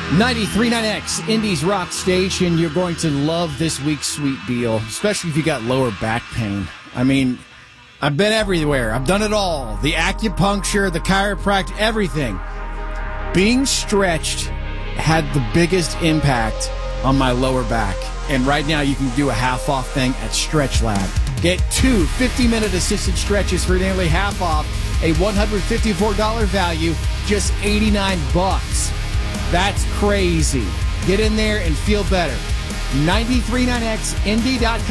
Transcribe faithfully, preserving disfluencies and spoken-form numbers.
ninety-three point nine X, Indy's Rock Station. You're going to love this week's sweet deal, especially if you got lower back pain. I mean, I've been everywhere. I've done it all. The acupuncture, the chiropractic, everything. Being stretched had the biggest impact on my lower back. And right now you can do a half-off thing at Stretch Lab. Get two fifty-minute assisted stretches for nearly half off, a one hundred fifty-four dollars value, just eighty-nine bucks. That's crazy. Get in there and feel better. ninety-three point nine X Indy dot com.